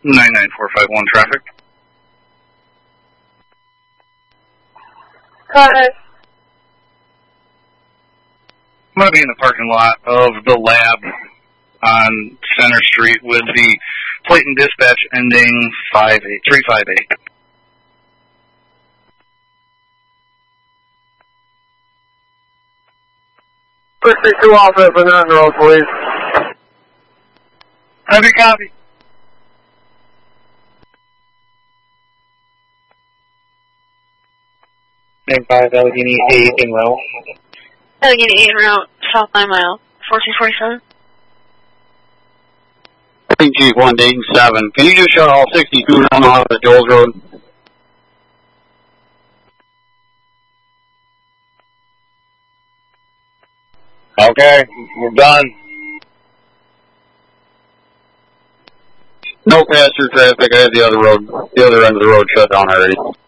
99451 traffic. Hi. I'm going to be in the parking lot of the lab on Center Street with the plate and dispatch ending 358. 662 Alpha for the road, please. Heavy copy. Name 5 Allegheny 8 en route. Allegheny 8 en route, south 9 mile, 1447. Jeep 187. Can you just shut all 62 down off the Jones Road? Okay, we're done. No pass-through traffic. I had the other end of the road shut down already.